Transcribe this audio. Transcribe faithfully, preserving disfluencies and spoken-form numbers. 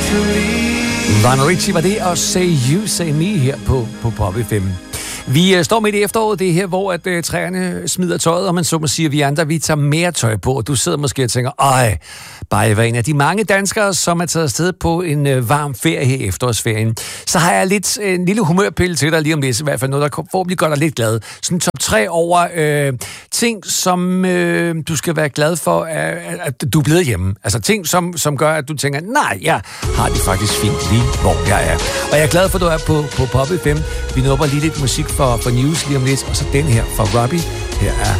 Lionel Richie var det, og Say You, Say Me her på, på Pop F M. Vi uh, står midt i efteråret, det er her, hvor at, uh, træerne smider tøjet, og man så må sige, at vi andre, vi tager mere tøj på, og du sidder måske og tænker, ej, bare jeg var en af de mange danskere, som er taget afsted på en uh, varm ferie her i efterårsferien. Så har jeg lidt uh, en lille humørpille til dig lige om lidt, i hvert fald noget, der forhåbentlig gør dig lidt glad. Sådan top tre over uh, ting, som uh, du skal være glad for, at, at du er blevet hjemme. Altså ting, som, som gør, at du tænker, nej, jeg har det faktisk fint lige, hvor jeg er. Og jeg er glad for, at du er på, på Pop F M. Vi nupper lige lidt musik for, for news lige om lidt, og så den her fra Robbie. Her er